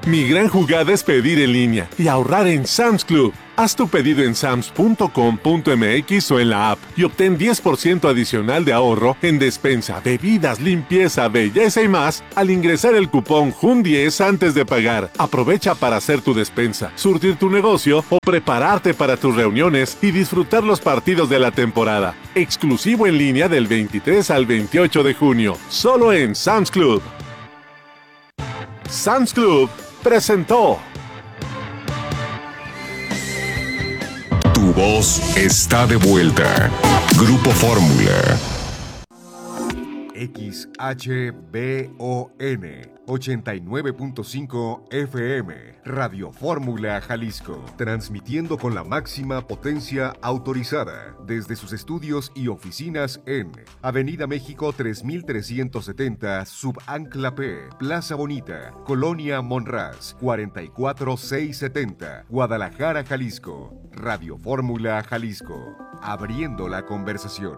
Mi gran jugada es pedir en línea y ahorrar en Sam's Club. Haz tu pedido en sams.com.mx o en la app y obtén 10% adicional de ahorro en despensa, bebidas, limpieza, belleza y más al ingresar el cupón JUN10 antes de pagar. Aprovecha para hacer tu despensa, surtir tu negocio o prepararte para tus reuniones y disfrutar los partidos de la temporada. Exclusivo en línea del 23 al 28 de junio, solo en Sam's Club. Sam's Club presentó. Tu voz está de vuelta. Grupo Fórmula. XHBON 89.5 FM, Radio Fórmula Jalisco, transmitiendo con la máxima potencia autorizada desde sus estudios y oficinas en Avenida México 3370, Subancla P, Plaza Bonita, Colonia Monraz, 44670, Guadalajara, Jalisco. Radio Fórmula Jalisco, abriendo la conversación.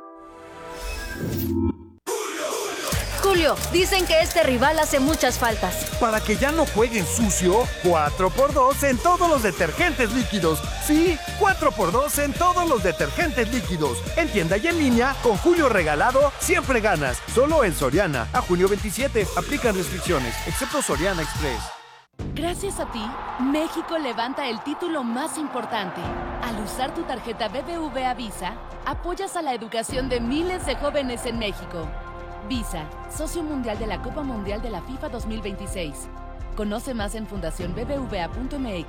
Julio, dicen que este rival hace muchas faltas. Para que ya no jueguen sucio, 4x2 en todos los detergentes líquidos. Sí, 4x2 en todos los detergentes líquidos. En tienda y en línea, con Julio regalado, siempre ganas. Solo en Soriana. A junio 27, aplican restricciones, excepto Soriana Express. Gracias a ti, México levanta el título más importante. Al usar tu tarjeta BBVA Visa, apoyas a la educación de miles de jóvenes en México. Visa, socio mundial de la Copa Mundial de la FIFA 2026. Conoce más en fundacionbbva.mx.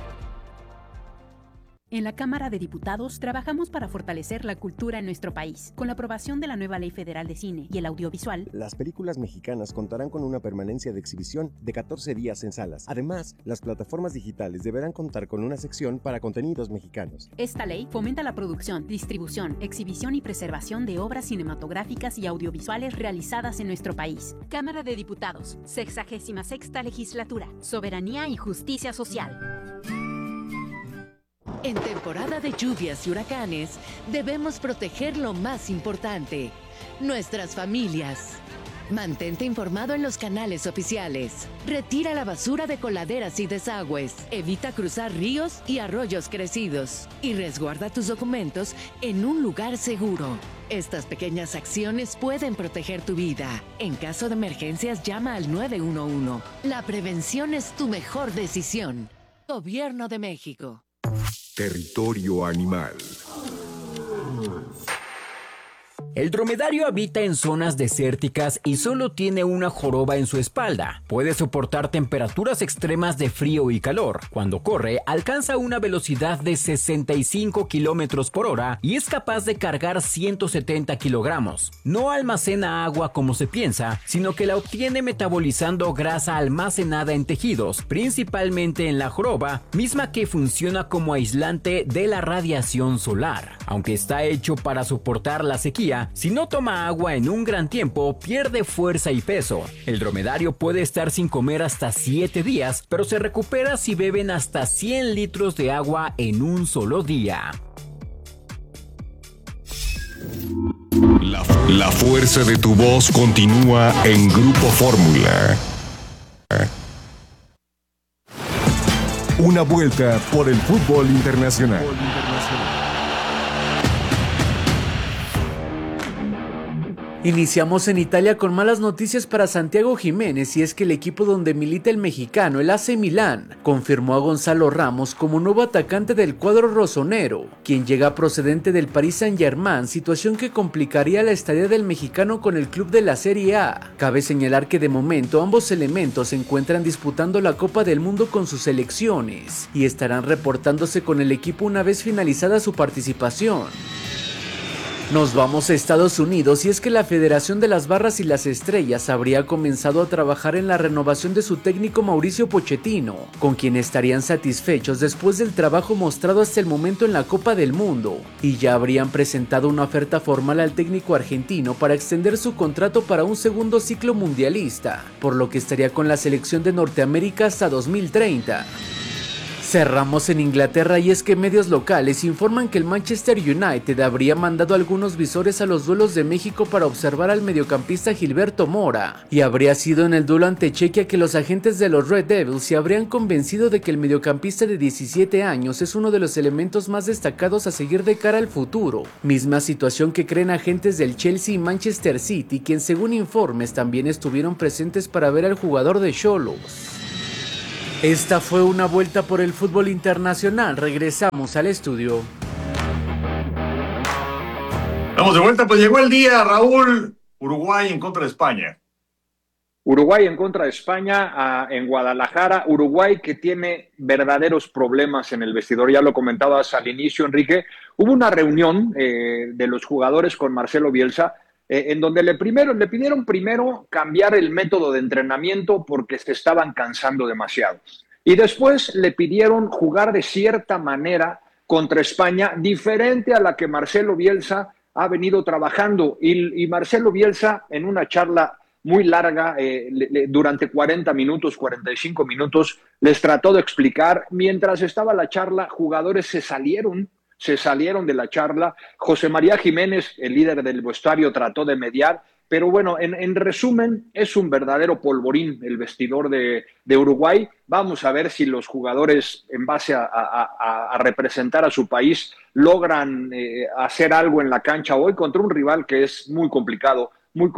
En la Cámara de Diputados trabajamos para fortalecer la cultura en nuestro país. Con la aprobación de la nueva Ley Federal de Cine y el Audiovisual, las películas mexicanas contarán con una permanencia de exhibición de 14 días en salas. Además, las plataformas digitales deberán contar con una sección para contenidos mexicanos. Esta ley fomenta la producción, distribución, exhibición y preservación de obras cinematográficas y audiovisuales realizadas en nuestro país. Cámara de Diputados, 66ª Legislatura, Soberanía y Justicia Social. En temporada de lluvias y huracanes, debemos proteger lo más importante, nuestras familias. Mantente informado en los canales oficiales. Retira la basura de coladeras y desagües. Evita cruzar ríos y arroyos crecidos. Y resguarda tus documentos en un lugar seguro. Estas pequeñas acciones pueden proteger tu vida. En caso de emergencias, llama al 911. La prevención es tu mejor decisión. Gobierno de México. Territorio animal. El dromedario habita en zonas desérticas y solo tiene una joroba en su espalda. Puede soportar temperaturas extremas de frío y calor. Cuando corre, alcanza una velocidad de 65 kilómetros por hora y es capaz de cargar 170 kilogramos. No almacena agua como se piensa, sino que la obtiene metabolizando grasa almacenada en tejidos, principalmente en la joroba, misma que funciona como aislante de la radiación solar. Aunque está hecho para soportar la sequía, si no toma agua en un gran tiempo, pierde fuerza y peso. El dromedario puede estar sin comer hasta 7 días, pero se recupera si beben hasta 100 litros de agua en un solo día. La fuerza de tu voz continúa en Grupo Fórmula. Una vuelta por el fútbol internacional. Iniciamos en Italia con malas noticias para Santiago Jiménez, y es que el equipo donde milita el mexicano, el AC Milán, confirmó a Gonzalo Ramos como nuevo atacante del cuadro rosonero, quien llega procedente del Paris Saint-Germain, situación que complicaría la estadía del mexicano con el club de la Serie A. Cabe señalar que de momento ambos elementos se encuentran disputando la Copa del Mundo con sus selecciones y estarán reportándose con el equipo una vez finalizada su participación. Nos vamos a Estados Unidos, y es que la Federación de las Barras y las Estrellas habría comenzado a trabajar en la renovación de su técnico Mauricio Pochettino, con quien estarían satisfechos después del trabajo mostrado hasta el momento en la Copa del Mundo, y ya habrían presentado una oferta formal al técnico argentino para extender su contrato para un segundo ciclo mundialista, por lo que estaría con la selección de Norteamérica hasta 2030. Cerramos en Inglaterra y es que medios locales informan que el Manchester United habría mandado algunos visores a los duelos de México para observar al mediocampista Gilberto Mora, y habría sido en el duelo ante Chequia que los agentes de los Red Devils se habrían convencido de que el mediocampista de 17 años es uno de los elementos más destacados a seguir de cara al futuro, misma situación que creen agentes del Chelsea y Manchester City, quien según informes también estuvieron presentes para ver al jugador de Xolos. Esta fue una vuelta por el fútbol internacional. Regresamos al estudio. Vamos de vuelta, pues llegó el día, Raúl. Uruguay en contra de España. Uruguay en contra de España en Guadalajara. Uruguay que tiene verdaderos problemas en el vestidor. Ya lo comentabas al inicio, Enrique. Hubo una reunión de los jugadores con Marcelo Bielsa en donde le pidieron primero cambiar el método de entrenamiento porque se estaban cansando demasiado. Y después le pidieron jugar de cierta manera contra España, diferente a la que Marcelo Bielsa ha venido trabajando. Y Marcelo Bielsa, en una charla muy larga, durante 40 minutos, 45 minutos, les trató de explicar. Mientras estaba la charla, jugadores se salieron de la charla. José María Jiménez, el líder del vestuario, trató de mediar, pero bueno, en resumen, es un verdadero polvorín el vestidor de Uruguay. Vamos a ver si los jugadores, en base a representar a su país, logran hacer algo en la cancha hoy contra un rival que es muy complicado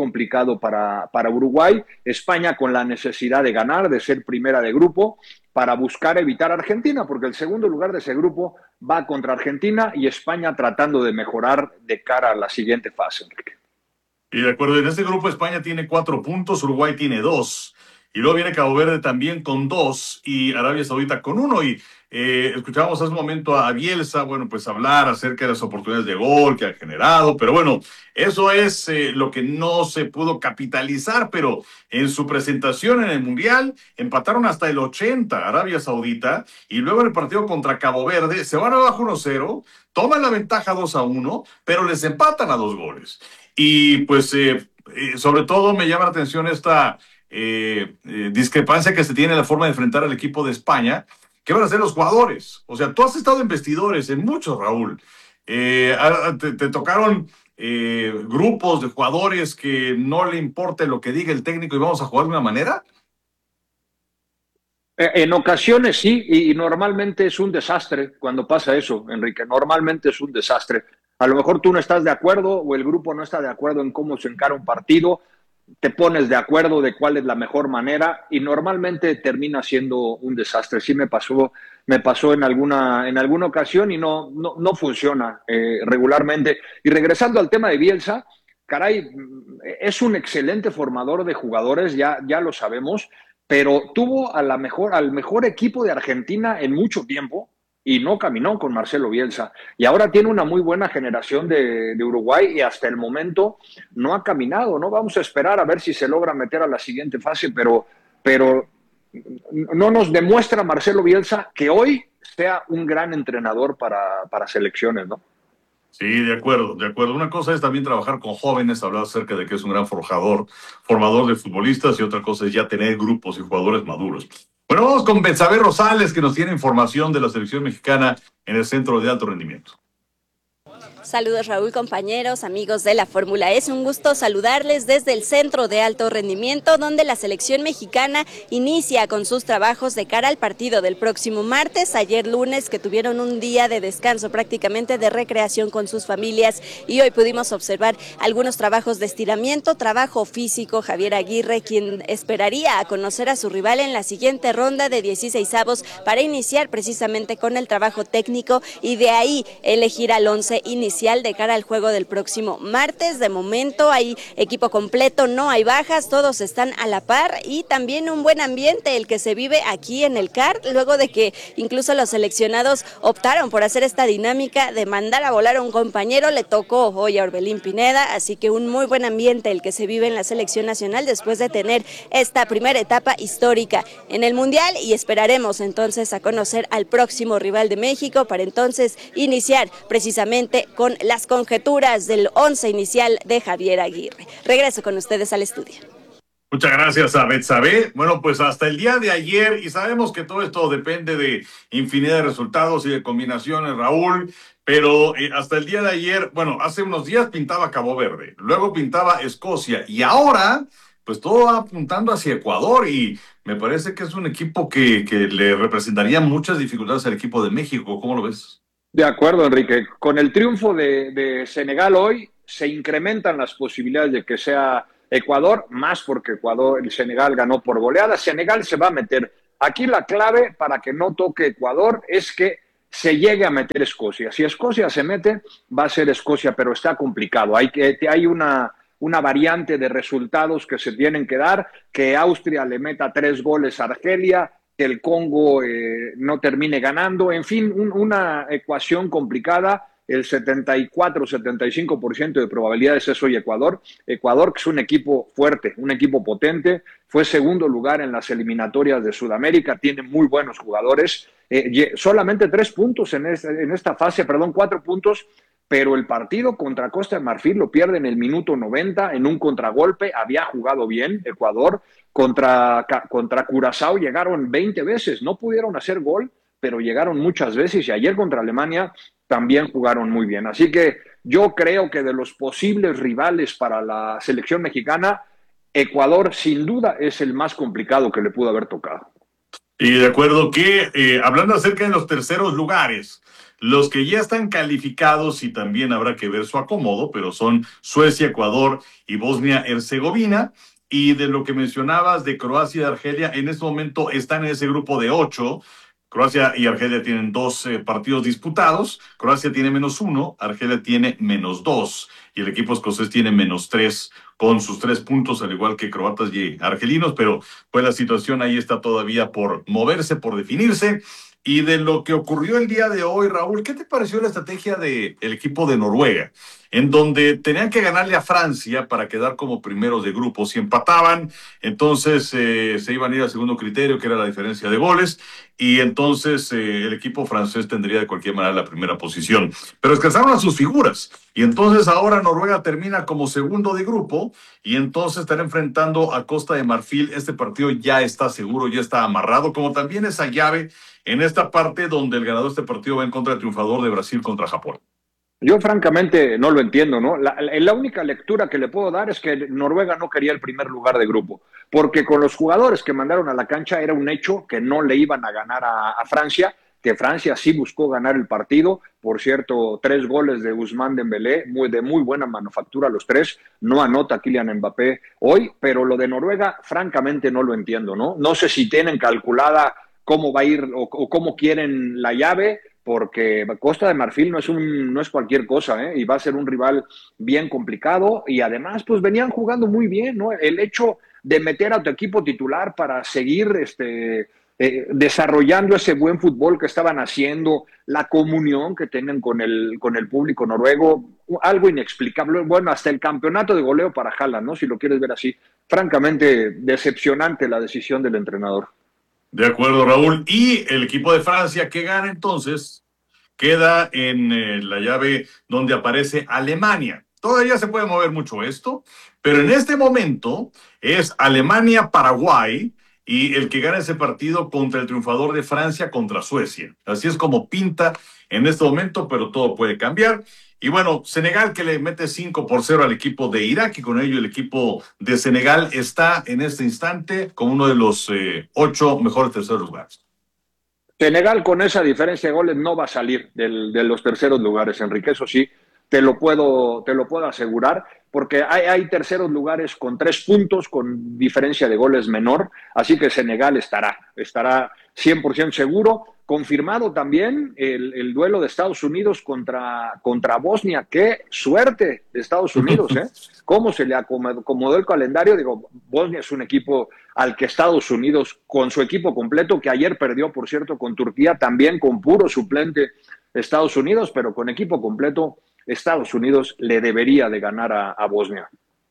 para Uruguay. España con la necesidad de ganar, de ser primera de grupo, para buscar evitar a Argentina, porque el segundo lugar de ese grupo va contra Argentina y España tratando de mejorar de cara a la siguiente fase, Enrique. Y de acuerdo, en este grupo España tiene 4 puntos, Uruguay tiene 2. Y luego viene Cabo Verde también con 2 y Arabia Saudita con 1. Y escuchábamos hace un momento a Bielsa, bueno, pues hablar acerca de las oportunidades de gol que ha generado, pero bueno, eso es lo que no se pudo capitalizar, pero en su presentación en el Mundial empataron hasta el 80 Arabia Saudita y luego en el partido contra Cabo Verde se van abajo 1-0, toman la ventaja 2-1, pero les empatan a 2 goles. Y pues sobre todo me llama la atención esta discrepancia que se tiene en la forma de enfrentar al equipo de España. ¿Qué van a hacer los jugadores? O sea, tú has estado en vestidores, en muchos, Raúl. Te tocaron grupos de jugadores que no le importe lo que diga el técnico y vamos a jugar de una manera. En ocasiones sí, y normalmente es un desastre cuando pasa eso, Enrique. Normalmente es un desastre. A lo mejor tú no estás de acuerdo o el grupo no está de acuerdo en cómo se encara un partido, te pones de acuerdo de cuál es la mejor manera y normalmente termina siendo un desastre. Sí me pasó en alguna ocasión y no funciona regularmente. Y regresando al tema de Bielsa, caray, es un excelente formador de jugadores, ya lo sabemos, pero tuvo al mejor equipo de Argentina en mucho tiempo y no caminó con Marcelo Bielsa. Y ahora tiene una muy buena generación de Uruguay y hasta el momento no ha caminado, ¿no? Vamos a esperar a ver si se logra meter a la siguiente fase, pero no nos demuestra Marcelo Bielsa que hoy sea un gran entrenador para selecciones, ¿no? Sí, de acuerdo. Una cosa es también trabajar con jóvenes, hablar acerca de que es un gran formador de futbolistas, y otra cosa es ya tener grupos y jugadores maduros. Bueno, vamos con Betsabe Rosales, que nos tiene información de la selección mexicana en el Centro de Alto Rendimiento. Saludos, Raúl, compañeros, amigos de la Fórmula. Es un gusto saludarles desde el Centro de Alto Rendimiento, donde la selección mexicana inicia con sus trabajos de cara al partido del próximo martes. Ayer lunes, que tuvieron un día de descanso, prácticamente de recreación con sus familias, y hoy pudimos observar algunos trabajos de estiramiento, trabajo físico. Javier Aguirre, quien esperaría a conocer a su rival en la siguiente ronda de 16avos para iniciar precisamente con el trabajo técnico y de ahí elegir al 11 inicial de cara al juego del próximo martes. De momento hay equipo completo, no hay bajas, todos están a la par y también un buen ambiente el que se vive aquí en el CAR, luego de que incluso los seleccionados optaron por hacer esta dinámica de mandar a volar a un compañero. Le tocó hoy a Orbelín Pineda, así que un muy buen ambiente el que se vive en la selección nacional después de tener esta primera etapa histórica en el Mundial, y esperaremos entonces a conocer al próximo rival de México para entonces iniciar precisamente con las conjeturas del 11 inicial de Javier Aguirre. Regreso con ustedes al estudio. Muchas gracias a Betsabe. Bueno, pues hasta el día de ayer, y sabemos que todo esto depende de infinidad de resultados y de combinaciones, Raúl, pero hasta el día de ayer, bueno, hace unos días pintaba Cabo Verde, luego pintaba Escocia, y ahora, pues todo va apuntando hacia Ecuador, y me parece que es un equipo que le representaría muchas dificultades al equipo de México. ¿Cómo lo ves? De acuerdo, Enrique. Con el triunfo de Senegal hoy, se incrementan las posibilidades de que sea Ecuador, más porque el Senegal ganó por goleada. Senegal se va a meter. Aquí la clave para que no toque Ecuador es que se llegue a meter Escocia. Si Escocia se mete, va a ser Escocia, pero está complicado. Hay una variante de resultados que se tienen que dar, que Austria le meta 3 goles a Argelia, que el Congo no termine ganando, en fin, una ecuación complicada. El 74-75% de probabilidades es hoy Ecuador. Ecuador, que es un equipo fuerte, un equipo potente, fue segundo lugar en las eliminatorias de Sudamérica, tiene muy buenos jugadores, solamente 3 puntos en esta fase, perdón, 4 puntos, pero el partido contra Costa de Marfil lo pierde en el minuto 90 en un contragolpe. Había jugado bien Ecuador. Contra Curazao llegaron 20 veces, no pudieron hacer gol, pero llegaron muchas veces, y ayer contra Alemania también jugaron muy bien. Así que yo creo que de los posibles rivales para la selección mexicana, Ecuador sin duda es el más complicado que le pudo haber tocado. Y de acuerdo que, hablando acerca de los terceros lugares, los que ya están calificados, y también habrá que ver su acomodo, pero son Suecia, Ecuador y Bosnia-Herzegovina. Y de lo que mencionabas de Croacia y Argelia, en este momento están en ese grupo de 8. Croacia y Argelia tienen 2 partidos disputados. Croacia tiene -1, Argelia tiene -2. Y el equipo escocés tiene -3 con sus 3 puntos, al igual que croatas y argelinos. Pero pues la situación ahí está todavía por moverse, por definirse. Y de lo que ocurrió el día de hoy, Raúl, ¿qué te pareció la estrategia del equipo de Noruega? En donde tenían que ganarle a Francia para quedar como primeros de grupo. Si empataban, entonces se iban a ir al segundo criterio, que era la diferencia de goles, y entonces el equipo francés tendría de cualquier manera la primera posición. Pero descansaron a sus figuras, y entonces ahora Noruega termina como segundo de grupo, y entonces estará enfrentando a Costa de Marfil. Este partido ya está seguro, ya está amarrado, como también esa llave en esta parte donde el ganador de este partido va en contra del triunfador de Brasil contra Japón. Yo francamente no lo entiendo, ¿no? La única lectura que le puedo dar es que Noruega no quería el primer lugar de grupo, porque con los jugadores que mandaron a la cancha era un hecho que no le iban a ganar a Francia, que Francia sí buscó ganar el partido. Por cierto, 3 goles de Ousmane Dembélé, de muy buena manufactura los 3, no anota Kylian Mbappé hoy, pero lo de Noruega francamente no lo entiendo, ¿no? No sé si tienen calculada cómo va a ir o cómo quieren la llave, porque Costa de Marfil no es cualquier cosa, y va a ser un rival bien complicado, y además pues venían jugando muy bien, ¿no? El hecho de meter a tu equipo titular para seguir desarrollando ese buen fútbol que estaban haciendo, la comunión que tienen con el público noruego, algo inexplicable. Bueno, hasta el campeonato de goleo para Haaland, ¿no? Si lo quieres ver así. Francamente decepcionante la decisión del entrenador. De acuerdo, Raúl. Y el equipo de Francia que gana entonces queda en la llave donde aparece Alemania. Todavía se puede mover mucho esto, pero en este momento es Alemania-Paraguay, y el que gana ese partido contra el triunfador de Francia contra Suecia. Así es como pinta en este momento, pero todo puede cambiar. Y bueno, Senegal, que le mete 5-0 al equipo de Irak, y con ello el equipo de Senegal está en este instante como uno de los 8 mejores terceros lugares. Senegal con esa diferencia de goles no va a salir de los terceros lugares, Enrique, eso sí, te lo puedo asegurar, porque hay terceros lugares con 3 puntos, con diferencia de goles menor, así que Senegal estará 100% seguro. Confirmado también el duelo de Estados Unidos contra Bosnia. ¡Qué suerte de Estados Unidos! ¿Cómo se le acomodó el calendario? Digo, Bosnia es un equipo al que Estados Unidos, con su equipo completo, que ayer perdió, por cierto, con Turquía, también con puro suplente Estados Unidos, pero con equipo completo, Estados Unidos le debería de ganar a Bosnia.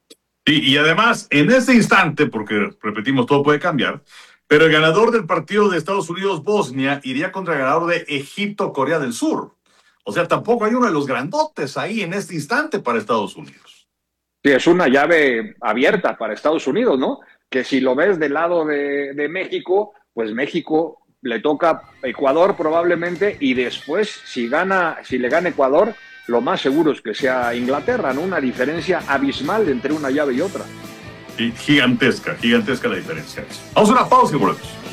Y además, en este instante, porque repetimos, todo puede cambiar, pero el ganador del partido de Estados Unidos-Bosnia iría contra el ganador de Egipto-Corea del Sur. O sea, tampoco hay uno de los grandotes ahí en este instante para Estados Unidos. Sí, es una llave abierta para Estados Unidos, ¿no? que si lo ves del lado de México, pues México le toca Ecuador probablemente, y después si le gana Ecuador, lo más seguro es que sea Inglaterra, ¿no? Una diferencia abismal entre una llave y otra. Gigantesca la diferencia. Vamos a una pausa y volvemos.